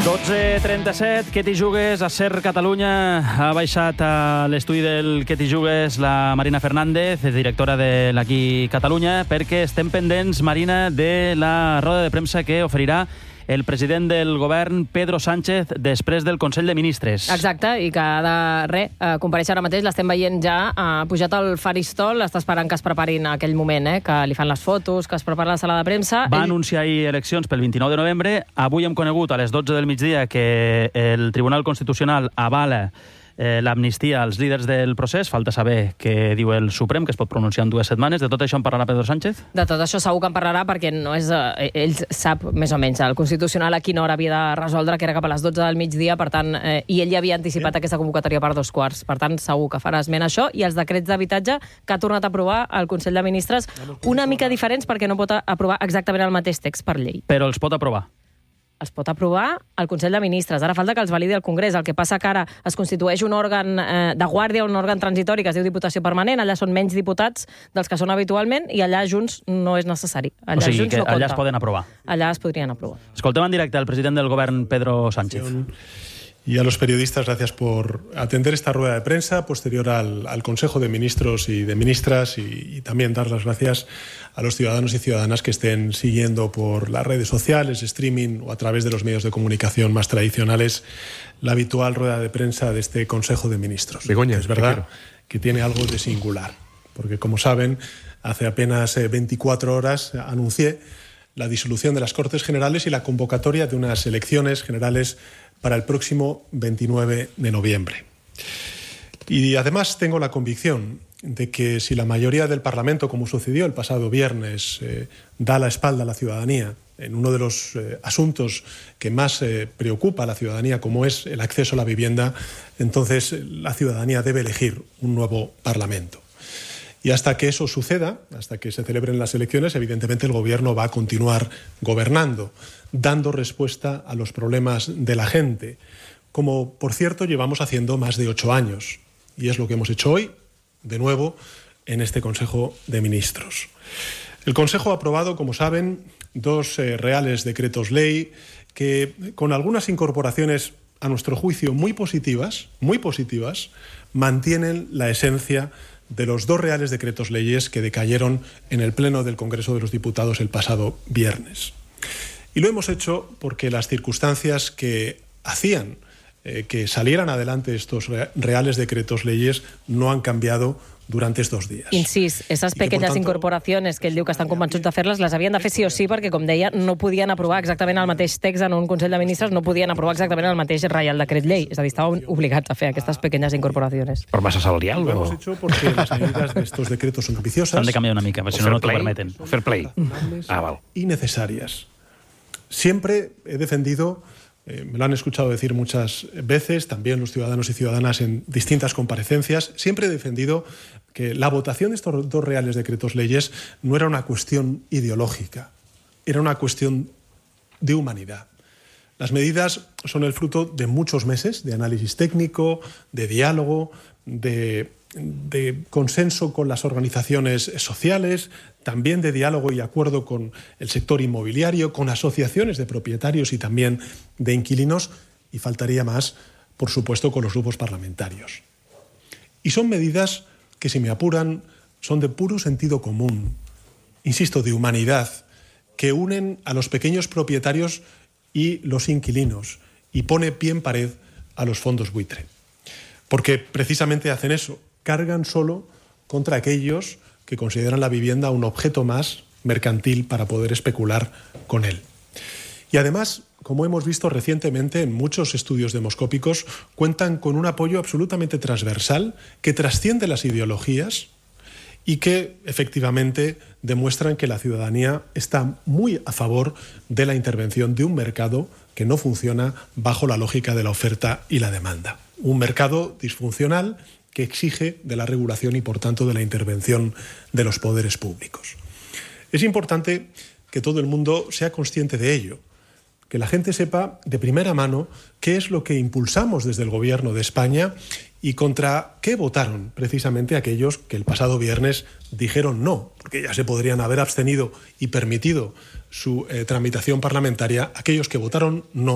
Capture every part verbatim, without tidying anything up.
dotze trenta-set, Què t'hi jugues? A Ser Catalunya ha baixat a l'estudi del Què t'hi jugues la Marina Fernández, directora de l'Aquí Catalunya, perquè estem pendents, Marina, de la roda de premsa que oferirà el president del govern, Pedro Sánchez, després del Consell de Ministres. Exacte, i que ha de, res, eh, compareixer ara mateix, l'estem veient ja eh, pujat al faristol, està esperant que es preparin aquell moment, eh, que li fan les fotos, que es prepara la sala de premsa. Va Ell... anunciar ahir eleccions pel vint-i-nou de novembre. Avui hem conegut a les dotze del migdia que el Tribunal Constitucional avala Eh, l'amnistia als líders del procés. Falta saber què diu el Suprem, que es pot pronunciar en dues setmanes. De tot això en parlarà Pedro Sánchez? De tot això segur que en parlarà, perquè no és, eh, ell sap més o menys el Constitucional a quina hora havia de resoldre, que era cap a les dotze del migdia, per tant, eh, i ell ja havia anticipat sí. aquesta convocatòria per dos quarts. Per tant, segur que farà esment això. I els decrets d'habitatge que ha tornat a aprovar el Consell de Ministres, una mica diferents perquè no pot aprovar exactament el mateix text per llei. Però els pot aprovar. Els pot aprovar el Consell de Ministres. Ara falta que els validi el Congrés. El que passa que ara es constitueix un òrgan eh, de guàrdia, un òrgan transitori que es diu Diputació Permanent. Allà són menys diputats dels que són habitualment i allà Junts no és necessari. Allà o sigui, Junts que no allà compta. es poden aprovar. Allà es podrien aprovar. Escoltem en directe al president del govern, Pedro Sánchez. Y a los periodistas, gracias por atender esta rueda de prensa posterior al, al Consejo de Ministros y de Ministras, y, y también dar las gracias a los ciudadanos y ciudadanas que estén siguiendo por las redes sociales, streaming o a través de los medios de comunicación más tradicionales la habitual rueda de prensa de este Consejo de Ministros. Begoña, es verdad que tiene algo de singular, porque como saben, hace apenas eh, veinticuatro horas anuncié la disolución de las Cortes Generales y la convocatoria de unas elecciones generales para el próximo veintinueve de noviembre. Y además tengo la convicción de que si la mayoría del Parlamento, como sucedió el pasado viernes, eh, da la espalda a la ciudadanía en uno de los eh, asuntos que más eh, preocupa a la ciudadanía, como es el acceso a la vivienda, entonces la ciudadanía debe elegir un nuevo Parlamento. Y hasta que eso suceda, hasta que se celebren las elecciones, evidentemente el Gobierno va a continuar gobernando, dando respuesta a los problemas de la gente, como por cierto llevamos haciendo más de ocho años. Y es lo que hemos hecho hoy, de nuevo, en este Consejo de Ministros. El Consejo ha aprobado, como saben, dos eh, reales decretos ley que, con algunas incorporaciones a nuestro juicio muy positivas, muy positivas, mantienen la esencia de los dos reales decretos leyes que decayeron en el Pleno del Congreso de los Diputados el pasado viernes. Y lo hemos hecho porque las circunstancias que hacían eh, que salieran adelante estos reales decretos leyes no han cambiado durante estos días. Incís, esas pequeñas tanto, incorporacions que ell diu que estan convençuts de fer-les, les havien de fer sí o sí, perquè, com deia, no podien aprovar exactament el mateix text en un Consell de Ministres, no podien aprovar exactament el mateix Reial Decret Llei. És a dir, estaven obligats a fer aquestes pequeñas incorporacions. ¿Por masa salarial? Lo o... hemos hecho porque las medidas de estos decretos son ambiciosas. Han de canviar una mica, si no, no te permeten. Fair play. Ah, val. Y necesarias. Siempre he defendido, eh, me lo han escuchado decir muchas veces, también los ciudadanos y ciudadanas en distintas comparecencias, siempre he defendido que la votación de estos dos reales decretos leyes no era una cuestión ideológica, era una cuestión de humanidad. Las medidas son el fruto de muchos meses de análisis técnico, de diálogo, de, de consenso con las organizaciones sociales, también de diálogo y acuerdo con el sector inmobiliario, con asociaciones de propietarios y también de inquilinos, y faltaría más, por supuesto, con los grupos parlamentarios. Y son medidas que, si me apuran, son de puro sentido común, insisto, de humanidad, que unen a los pequeños propietarios y los inquilinos y pone pie en pared a los fondos buitre. Porque precisamente hacen eso, cargan solo contra aquellos que consideran la vivienda un objeto más mercantil para poder especular con él. Y además, como hemos visto recientemente en muchos estudios demoscópicos, cuentan con un apoyo absolutamente transversal que trasciende las ideologías y que efectivamente demuestran que la ciudadanía está muy a favor de la intervención de un mercado que no funciona bajo la lógica de la oferta y la demanda. Un mercado disfuncional que exige de la regulación y, por tanto, de la intervención de los poderes públicos. Es importante que todo el mundo sea consciente de ello, que la gente sepa de primera mano qué es lo que impulsamos desde el Gobierno de España y contra qué votaron precisamente aquellos que el pasado viernes dijeron no, porque ya se podrían haber abstenido y permitido su eh, tramitación parlamentaria, aquellos que votaron no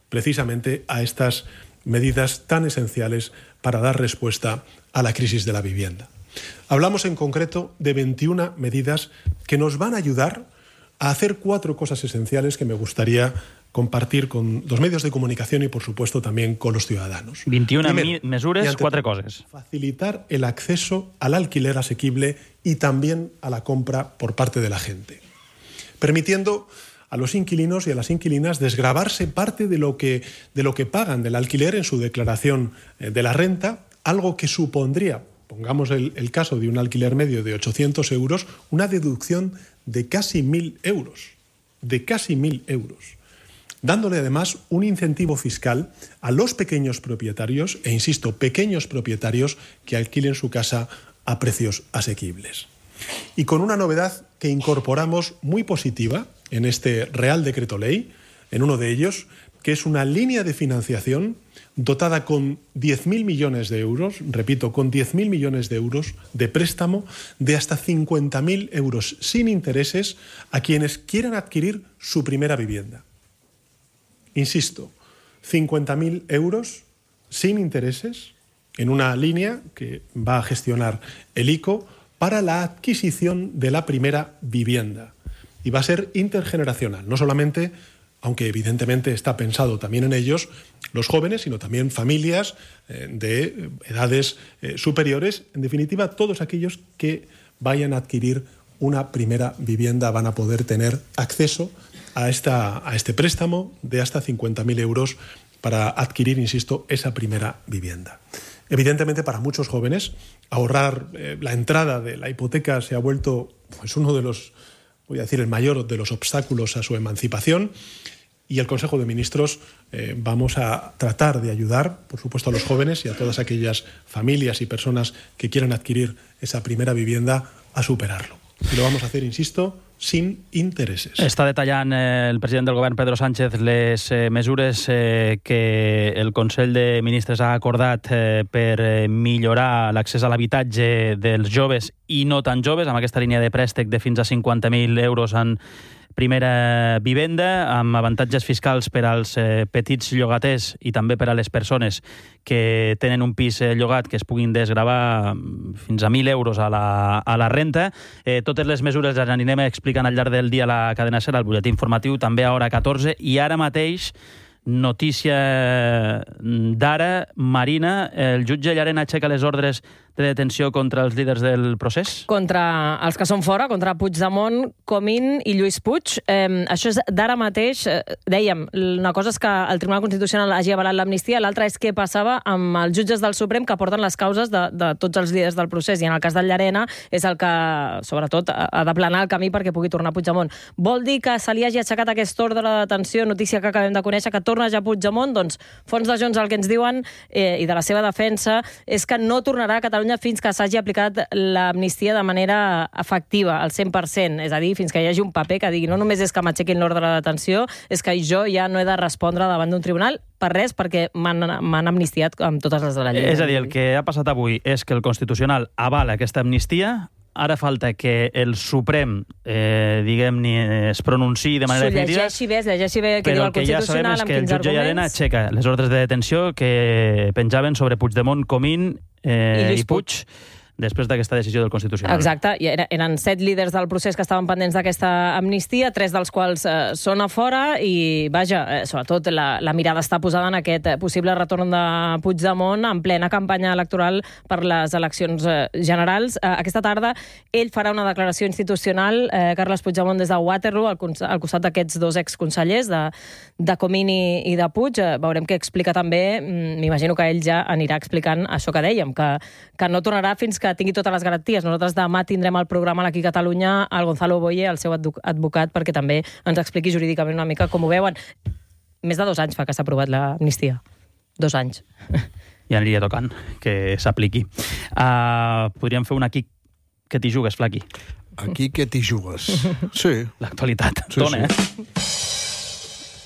precisamente a estas medidas tan esenciales para dar respuesta a la crisis de la vivienda. Hablamos en concreto de veintiuna medidas que nos van a ayudar a hacer cuatro cosas esenciales que me gustaría compartir con los medios de comunicación y, por supuesto, también con los ciudadanos. veintiuna mesures, cuatro cosas. Facilitar el acceso al alquiler asequible y también a la compra por parte de la gente, permitiendo a los inquilinos y a las inquilinas desgravarse parte de lo que, de lo que pagan del alquiler en su declaración de la renta, algo que supondría, pongamos el, el caso de un alquiler medio de ochocientos euros, una deducción de casi mil euros, de casi mil euros, dándole además un incentivo fiscal a los pequeños propietarios, e insisto, pequeños propietarios que alquilen su casa a precios asequibles. Y con una novedad que incorporamos muy positiva en este Real Decreto Ley, en uno de ellos, que es una línea de financiación dotada con diez mil millones de euros, repito, con diez mil millones de euros de préstamo de hasta cincuenta mil euros sin intereses a quienes quieran adquirir su primera vivienda. Insisto, cincuenta mil euros sin intereses en una línea que va a gestionar el I C O para la adquisición de la primera vivienda. Y va a ser intergeneracional, no solamente, aunque evidentemente está pensado también en ellos, los jóvenes, sino también familias eh, de edades eh, superiores. En definitiva, todos aquellos que vayan a adquirir una primera vivienda van a poder tener acceso a, esta, a este préstamo de hasta cincuenta mil euros para adquirir, insisto, esa primera vivienda. Evidentemente, para muchos jóvenes, ahorrar eh, la entrada de la hipoteca se ha vuelto pues, uno de los, voy a decir, el mayor de los obstáculos a su emancipación. Y el Consejo de Ministros eh, vamos a tratar de ayudar, por supuesto, a los jóvenes y a todas aquellas familias y personas que quieran adquirir esa primera vivienda a superarlo. Y lo vamos a hacer, insisto, sin intereses. Està detallant eh, el president del govern, Pedro Sánchez, les eh, mesures eh, que el Consell de Ministres ha acordat eh, per eh, millorar l'accés a l'habitatge dels joves i no tan joves, amb aquesta línia de préstec de fins a cinquanta mil euros en primera vivenda, amb avantatges fiscals per als eh, petits llogaters i també per a les persones que tenen un pis eh, llogat que es puguin desgravar fins a mil euros a la, a la renta. Eh, totes les mesures les anirem explicant al llarg del dia a la cadena SER, al butlletí informatiu, també a hora catorze, i ara mateix notícia d'ara, Marina, el jutge Llarena aixeca les ordres de detenció contra els líders del procés? Contra els que són fora, contra Puigdemont, Comín i Lluís Puig. Eh, això és d'ara mateix. Eh, dèiem, una cosa és que el Tribunal Constitucional hagi avalat l'amnistia, l'altra és què passava amb els jutges del Suprem que porten les causes de, de tots els líders del procés. I en el cas del Llarena és el que, sobretot, ha de planar el camí perquè pugui tornar Puigdemont. Vol dir que se li hagi aixecat aquest ordre de detenció, notícia que acabem de conèixer, que torna ja Puigdemont? Doncs fons de Junts el que ens diuen eh, i de la seva defensa és que no tornarà a Catalunya fins que s'hagi aplicat l'amnistia de manera efectiva, al cent per cent. És a dir, fins que hi hagi un paper que digui no només és que m'aixequin l'ordre de detenció, és que jo ja no he de respondre davant d'un tribunal per res, perquè m'han amnistiat amb totes les de la llei. És a dir, el que ha passat avui és que el Constitucional avala aquesta amnistia. Ara falta que el Suprem, eh, diguem-ne, es pronunciï de manera definitiva. S'ho llegeixi bé, es llegeixi bé què diu el Constitucional, amb quins arguments. Però el que ja sabem és que el jutge Llarena aixeca les ordres de detenció que penjaven sobre Puigdemont, Comín eh, i, i Puig, després d'aquesta decisió del Constitucional. Exacte, i eren set líders del procés que estaven pendents d'aquesta amnistia, tres dels quals eh, són a fora, i, vaja, eh, sobretot la, la mirada està posada en aquest possible retorn de Puigdemont en plena campanya electoral per les eleccions eh, generals. Eh, aquesta tarda ell farà una declaració institucional, eh, Carles Puigdemont, des de Waterloo, al, al costat d'aquests dos exconsellers, de, de Comín i, i de Puig. Eh, veurem què explica també. M'imagino que ell ja anirà explicant això que dèiem, que, que no tornarà fins que que tingui totes les garanties. Nosaltres demà tindrem al programa l'Aquí Catalunya el Gonzalo Boye, el seu advocat, perquè també ens expliqui jurídicament una mica com ho veuen. Més de dos anys fa que s'ha aprovat l'amnistia. Dos anys. Ja aniria tocant que s'apliqui. Uh, podríem fer un Aquí que t'hi jugues, Flaqui. Aquí que t'hi jugues. Sí. L'actualitat. Sí, Dona, sí. eh?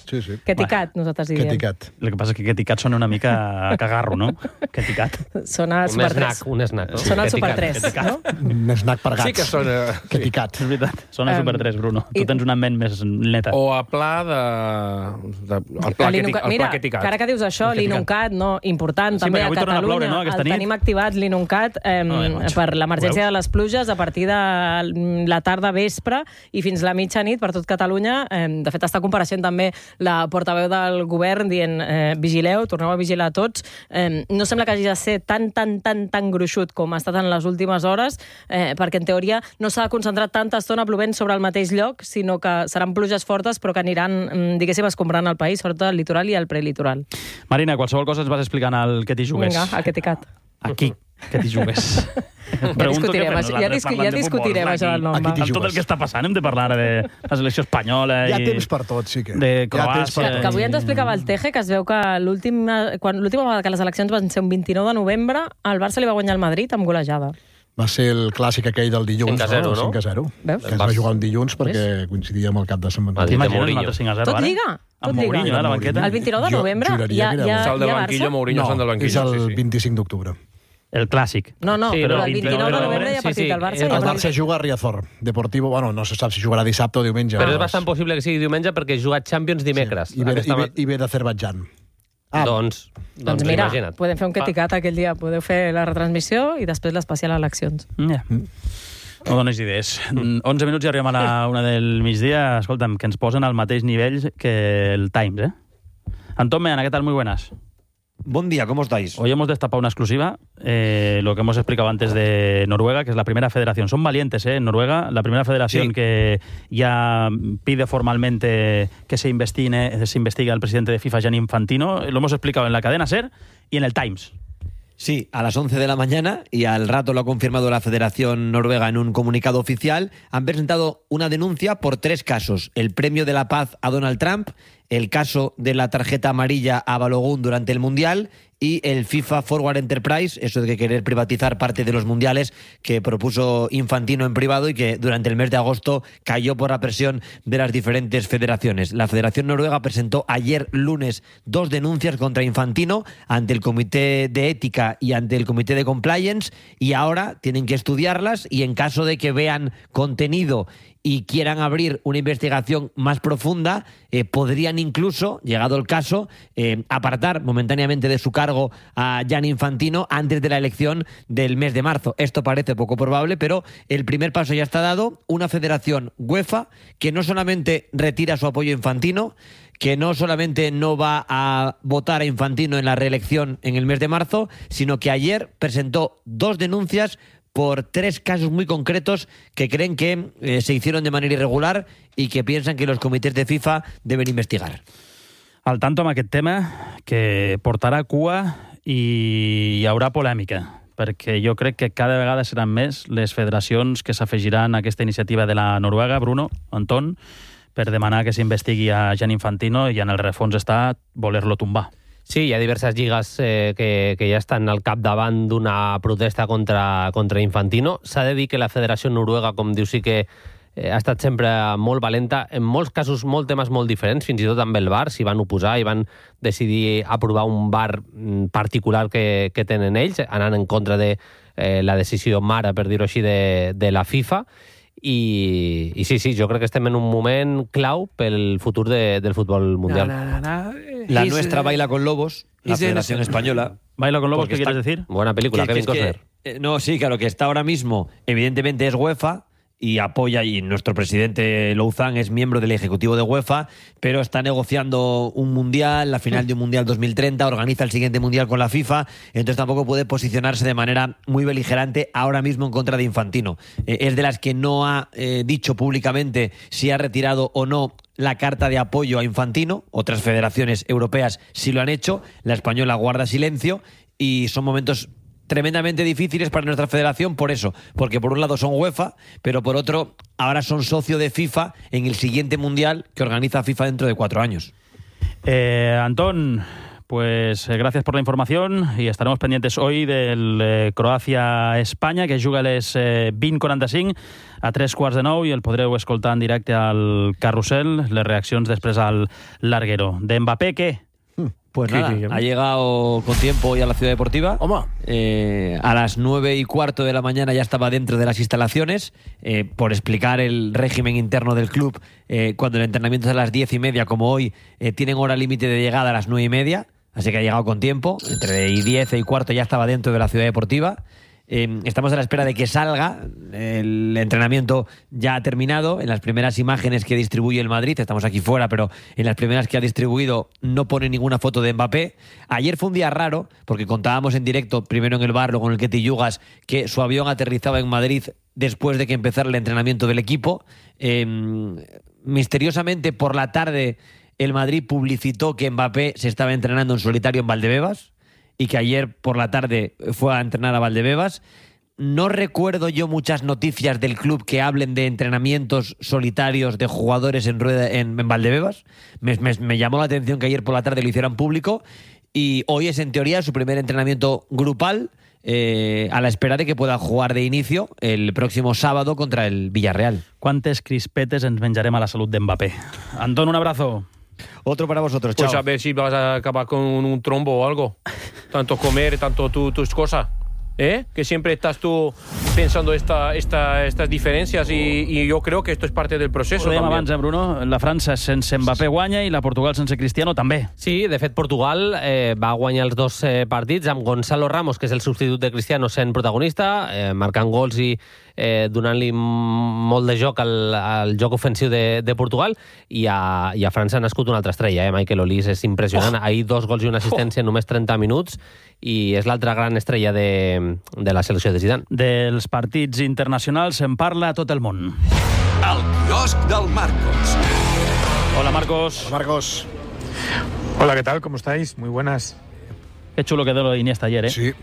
Sí, sí. Ketikat, nosaltres diríem. Ketikat. El que passa és que Ketikat sona una mica a cagarro, no? Ketikat. Sona Un Super snack, tres. un snack. No? Sona el Super Ketikat. tres, no? Un snack per gats. Sí que sona... Ketikat. És veritat, sona Um, Super tres, Bruno. Tu i- tens una ment més neta. O a pla de... de el pla, A l'Inuncat. Ketikat, el Mira, pla Ketikat. que ara que dius això, El Ketikat. l'Inuncat, no, important, Sí, també perquè a avui tornen a Catalunya. ploure, no, aquesta el nit? tenim activat l'Inuncat eh, Ai, macho. per l'emergència Ho de les pluges a partir de la tarda vespre i fins la mitjanit per tot Catalunya. Eh, de fet, està compareixent també la portaveu del govern dient eh, vigileu, torneu a vigilar tots. Eh, no sembla que hagi de ser tan, tan, tan, tan gruixut com ha estat en les últimes hores, eh, perquè en teoria no s'ha de concentrar tanta estona plovent sobre el mateix lloc, sinó que seran pluges fortes però que aniran, diguéssim, escombrant el país, sobretot el litoral i el prelitoral. Marina, qualsevol cosa ens vas explicant al que t'hi jugues. Vinga, a Ketikat. Aquí, que t'hi jugues. Ja discutirem, això, ja, discu ja discutirem això del nom. Aquí va. t'hi Amb tot el que està passant hem de parlar ara de la selecció espanyola Hi ha i temps per tot, sí que. de Hi ha temps Croàcia. per Que, tot. que avui ens explicava el Teje, que es veu que l'última quan- l'última vegada que les eleccions van ser un vint-i-nou de novembre, el Barça li va guanyar al Madrid amb golejada. Va ser el clàssic aquell del dilluns, cinc a zero, no? no? cinc a zero. Veus? Que es va jugar un dilluns perquè coincidia amb el cap de setmana. Madrid. T'imagines Mourinho. un altre cinc a zero, Tot ara? lliga, tot Amb Mourinho, lliga. eh, a la banqueta. El vint-i-nou de Jo novembre juraria hi ha, que era hi ha, Sal hi del ha banquillo, Barça? Mourinho sal del No, és banquillo. el sí, sí. vint-i-cinc d'octubre. El clàssic. No, no, Sí, però però el vint-i-nou de novembre hi ha sí, partit sí, del Barça. el i El el Barça juga a Riazor. Deportivo, bueno, no se sap si jugarà dissabte o diumenge. Però és no, bastant possible que sigui diumenge perquè juga Champions dimecres. I ve, i Aquesta ve, ma- i ve d'Azerbaidjan. Ah, doncs, Doncs doncs mira, imagina't. podem fer un Ketikat aquell dia, podeu fer la retransmissió i després l'especial eleccions. Ja. No dones idees. onze minuts i arribem a la una del migdia. Escolta'm, que ens posen al mateix nivell que el Times, ¿eh? Antón Meana, ¿qué tal? Muy buenas. Buen día, ¿cómo estáis? Hoy hemos destapado una exclusiva, eh, lo que hemos explicado antes de Noruega, que es la primera federación. Son valientes, ¿eh? En Noruega, la primera federación Sí. que ya pide formalmente que se investigue, se investigue al presidente de FIFA, Gianni Infantino. Lo hemos explicado en la cadena SER y en el Times. Sí, a las once de la mañana, y al rato lo ha confirmado la Federación Noruega en un comunicado oficial, han presentado una denuncia por tres casos. El premio de la paz a Donald Trump, el caso de la tarjeta amarilla a Balogun durante el Mundial y el FIFA Forward Enterprise, eso de querer privatizar parte de los mundiales que propuso Infantino en privado y que durante el mes de agosto cayó por la presión de las diferentes federaciones. La Federación Noruega presentó ayer lunes dos denuncias contra Infantino ante el Comité de Ética y ante el Comité de Compliance y ahora tienen que estudiarlas y en caso de que vean contenido y quieran abrir una investigación más profunda, eh, podrían incluso, llegado el caso, eh, apartar momentáneamente de su cargo a Gianni Infantino antes de la elección del mes de marzo. Esto parece poco probable, pero el primer paso ya está dado. Una federación UEFA que no solamente retira su apoyo a Infantino, que no solamente no va a votar a Infantino en la reelección en el mes de marzo, sino que ayer presentó dos denuncias por tres casos muy concretos que creen que eh, se hicieron de manera irregular y que piensan que los comités de FIFA deben investigar. Al tanto amb aquest tema, que portarà cua i hi haurà polèmica, perquè jo crec que cada vegada seran més les federacions que s'afegiran a aquesta iniciativa de la Noruega, Bruno, Anton, per demanar que s'investigui a Gianni Infantino i en el refons està voler-lo tombar. Sí, hi ha diverses lligues eh, que, que ja estan al capdavant d'una protesta contra, contra Infantino. S'ha de dir que la Federació Noruega, com diu, sí que eh, ha estat sempre molt valenta, en molts casos molt temes molt diferents, fins i tot amb el V A R s'hi van oposar i van decidir aprovar un V A R particular que, que tenen ells, anant en contra de eh, la decisió mare, per dir-ho així, de, de la FIFA. I, i sí, sí, jo crec que estem en un moment clau pel futur de, del futbol mundial. No, no, no, no. La He's, nuestra uh, baila con lobos, la he's Federación innocent. Española. Baila con Lobos, Porque ¿qué está- quieres decir? Buena película, Que- que Kevin es que, Costner. eh, no, sí, claro, que está ahora mismo, evidentemente es UEFA y apoya, y nuestro presidente Louzán es miembro del ejecutivo de UEFA, pero está negociando un mundial, la final de un mundial dos mil treinta, organiza el siguiente mundial con la FIFA, entonces tampoco puede posicionarse de manera muy beligerante ahora mismo en contra de Infantino. Eh, es de las que no ha eh, dicho públicamente si ha retirado o no la carta de apoyo a Infantino. Otras federaciones europeas sí lo han hecho, la española guarda silencio y son momentos tremendamente difíciles para nuestra federación por eso, porque por un lado son UEFA, pero por otro ahora son socio de FIFA en el siguiente mundial que organiza FIFA dentro de cuatro años. Eh, Antón, Pues eh, gracias por la información y estaremos pendientes hoy del eh, Croàcia-Espanya, que juga a les eh, vint quaranta-cinc a tres quarts de nou, i el podreu escoltar en directe al Carrusel, les reaccions després al Larguero. De Mbappé, ¿qué? Pues nada, ha llegado con tiempo hoy a la Ciudad Deportiva. Eh, a las nueve y cuarto de la mañana ya estaba dentro de las instalaciones. Eh, por explicar el régimen interno del club, eh, cuando el entrenamiento es a las diez y media, como hoy, eh, tienen hora límite de llegada a las nueve y media. Así que ha llegado con tiempo. Entre y diez y cuarto ya estaba dentro de la Ciudad Deportiva. Eh, estamos a la espera de que salga. El entrenamiento ya ha terminado. En las primeras imágenes que distribuye el Madrid, estamos aquí fuera, pero en las primeras que ha distribuido no pone ninguna foto de Mbappé. Ayer fue un día raro, porque contábamos en directo, primero en el bar, luego en el Ketty Yugas, que su avión aterrizaba en Madrid después de que empezara el entrenamiento del equipo. Eh, misteriosamente, por la tarde, el Madrid publicitó que Mbappé se estaba entrenando en solitario en Valdebebas, y que ayer por la tarde fue a entrenar a Valdebebas. No recuerdo yo muchas noticias del club que hablen de entrenamientos solitarios de jugadores en, rueda, en, en Valdebebas. Me, me, me llamó la atención que ayer por la tarde lo hicieran público, y hoy es en teoría su primer entrenamiento grupal, eh, a la espera de que pueda jugar de inicio el próximo sábado contra el Villarreal. Quantes crispetes ens menjarem a la salut de Mbappé. Antón, un abrazo. Otro para vosotros, chao. Pues a ver si vas a acabar con un trombo o algo. Tanto comer, tanto tu, tus cosas. ¿Eh? Que siempre estás tú pensando esta, esta, estas diferencias, y, i jo crec que esto es parte del proceso. Ho dèiem abans, eh, Bruno? La França sense Mbappé guanya i la Portugal sense Cristiano també. Sí, de fet, Portugal eh, va guanyar els dos eh, partits amb Gonzalo Ramos, que és el substitut de Cristiano, sent protagonista, eh, marcant gols i eh, donant-li molt de joc al, al joc ofensiu de, de Portugal, i a, i a França ha nascut una altra estrella, eh? Michael Olise és impressionant. Oh. Ahir dos gols i una assistència oh. en només trenta minuts, i és l'altra gran estrella de, de la selecció de Zidane. Dels partits internacionals se'n parla a tot el món. El quiosc del Marcos. Hola, Marcos. Hola, Marcos. Hola, ¿qué tal? ¿Cómo estáis? Muy buenas. Qué chulo quedó lo de Iniesta ayer, ¿eh? Sí.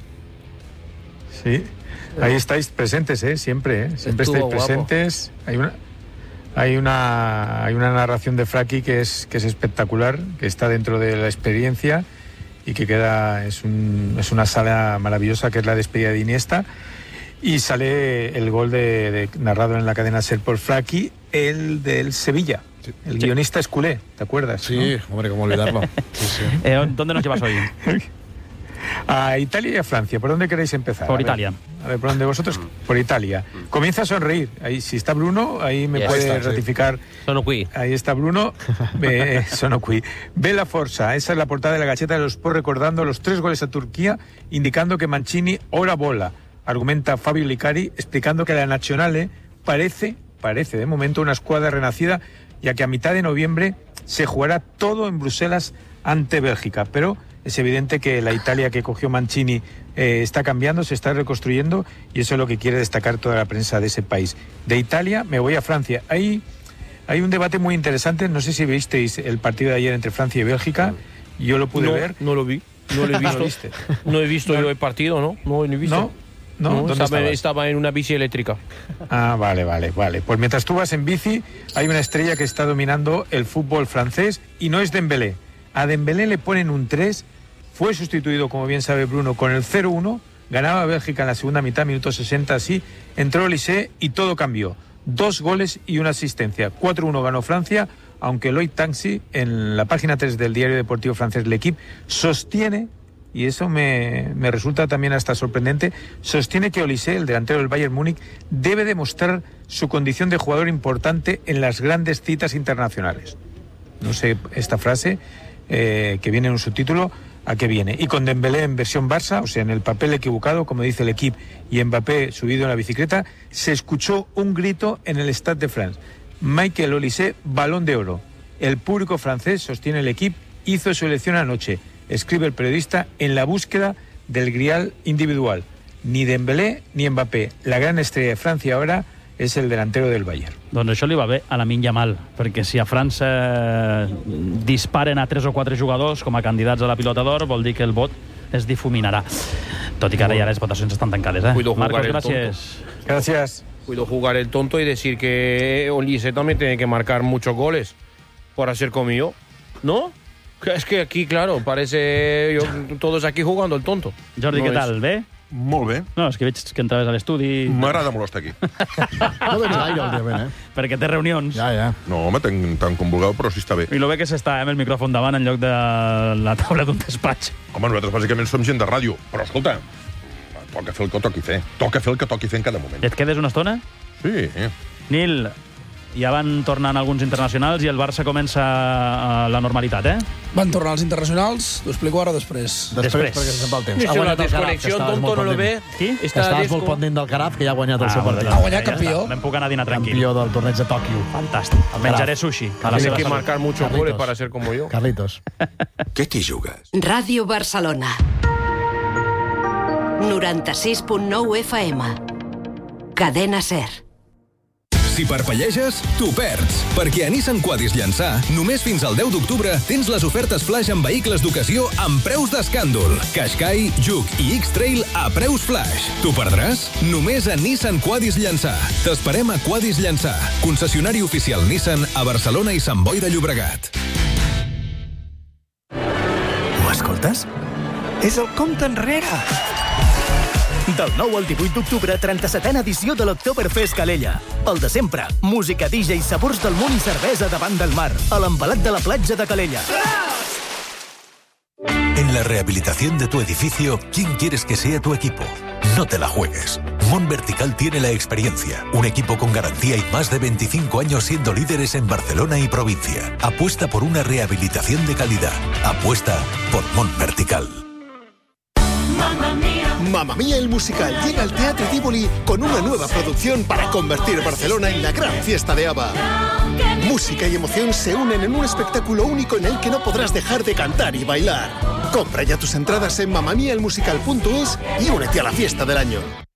Sí. Ahí estáis presentes, ¿eh? Siempre, ¿eh? Siempre estáis presentes. Hay una... Hay una, hay una narración de Fraki que es, que es espectacular, que está dentro de la experiencia y que queda, es, un, es una sala maravillosa, que es la despedida de Iniesta, y sale el gol de, de narrado en la cadena SER por Fraki, el del Sevilla. Sí. El sí. guionista es culé, ¿te acuerdas? Sí, ¿no? Hombre, cómo olvidarlo. Sí, sí. Eh, ¿Dónde nos llevas hoy? A Italia y a Francia. ¿Por dónde queréis empezar? Por a Italia. Ver, a ver, ¿por dónde vosotros? Por Italia. Comienza a sonreír. Ahí, si está Bruno, ahí me ya puede está, ratificar. Sí. Sono qui. Ahí está Bruno. Ve, sono qui. Ve la forza. Esa es la portada de la Gazzetta dello Sport, recordando los tres goles a Turquía, indicando que Mancini ora bola. Argumenta Fabio Licari, explicando que la Nazionale parece, parece de momento una escuadra renacida, ya que a mitad de noviembre se jugará todo en Bruselas ante Bélgica. Pero es evidente que la Italia que cogió Mancini eh, está cambiando, se está reconstruyendo, y eso es lo que quiere destacar toda la prensa de ese país. De Italia me voy a Francia. Hay, hay un debate muy interesante, no sé si visteis el partido de ayer entre Francia y Bélgica. Yo lo pude no, ver. No lo vi, no lo he visto. ¿No, no he visto no. yo el partido, ¿no? No lo he visto. ¿No? ¿No? no ¿Dónde estaba, estaba en una bici eléctrica. Ah, vale, vale, vale. Pues mientras tú vas en bici, hay una estrella que está dominando el fútbol francés, y no es Dembélé. A Dembélé le ponen un tres. Fue sustituido, como bien sabe Bruno, con el cero uno. Ganaba Bélgica en la segunda mitad, minuto sesenta, así. Entró Olise y todo cambió. Dos goles y una asistencia. cuatro uno ganó Francia, aunque Loïc Tanguy, en la página tres del diario deportivo francés L'Equipe, sostiene, y eso me, me resulta también hasta sorprendente, sostiene que Olise, el delantero del Bayern Múnich, debe demostrar su condición de jugador importante en las grandes citas internacionales. No sé esta frase, eh, que viene en un subtítulo, ¿a qué viene? Y con Dembélé en versión Barça, o sea, en el papel equivocado, como dice el equipo, y Mbappé subido en la bicicleta, se escuchó un grito en el Stade de France. Michael Olise, balón de oro. El público francés, sostiene el equipo, hizo su elección anoche, escribe el periodista, en la búsqueda del grial individual. Ni Dembélé ni Mbappé. La gran estrella de Francia ahora és el delantero del Bayern. Doncs això li va bé a Lamine Yamal, perquè si a França disparen a tres o quatre jugadors com a candidats a la pilota d'or, vol dir que el vot es difuminarà. Tot i que ara ja les votacions estan tancades, eh? Cuido jugar Marcos, el gràcies. tonto. Gracias. Cuido jugar el tonto y decir que Olise también tiene que marcar muchos goles para ser como yo, ¿no? Es que aquí, claro, parece yo, todos aquí jugando el tonto. Jordi, no què tal? és... Bé? Molt bé. No, és que veig que entraves a l'estudi... M'agrada molt estar aquí. No vens gaire, òbviament, eh? Perquè té reunions. Ja, ja. No, home, tant, tant com vulgueu, però sí està bé. I lo bé que s'està amb el micròfon davant en lloc de la taula d'un despatx. Home, nosaltres bàsicament som gent de ràdio, però escolta, toca fer el que toqui fer. Toca fer el que toqui fer en cada moment. I et quedes una estona? Sí. Nil, ja van tornant alguns internacionals i el Barça comença la normalitat, eh? Van tornar els internacionals, t'ho explico ara o després? Després, perquè se'n va el temps. Ha guanyat el Caraf, que estaves molt pendent. Qui? Estaves molt pendent del Caraf, que ja ha guanyat el seu partit. Ha guanyat campió. Me'n puc anar a dinar tranquil. Campió del torneig de Tòquio. Fantàstic. Menjaré sushi. Tienes que marcar muchos goles para ser como yo. Carlitos. Què t'hi jugues? Ràdio Barcelona. noranta-sis punt nou F M. Cadena SER. Si parpelleges, t'ho perds. Perquè a Nissan Quadis Llançà, només fins al deu d'octubre, tens les ofertes flash en vehicles d'ocasió amb preus d'escàndol. Qashqai, Juke i X-Trail a preus flash. T'ho perdràs? Només a Nissan Quadis Llançà. T'esperem a Quadis Llançà, concessionari oficial Nissan a Barcelona i Sant Boi de Llobregat. Ho escoltes? És el compte enrere! Del nou al divuit d'octubre, trenta-setena edició de l'Oktoberfest Calella. El de sempre, música, D J, sabors del món i cervesa davant del mar, a l'embalat de la platja de Calella. En la rehabilitación de tu edificio, ¿quién quieres que sea tu equipo? No te la juegues. Mon Vertical tiene la experiencia, un equipo con garantía y más de veinticinco años siendo líderes en Barcelona y provincia. Apuesta por una rehabilitación de calidad. Apuesta por Mon Vertical. Mamma Mía. Mamma Mía el musical llega al Teatro Tívoli con una nueva producción para convertir Barcelona en la gran fiesta de ABBA. Música y emoción se unen en un espectáculo único en el que no podrás dejar de cantar y bailar. Compra ya tus entradas en mamma mia el musical punto es y únete a la fiesta del año.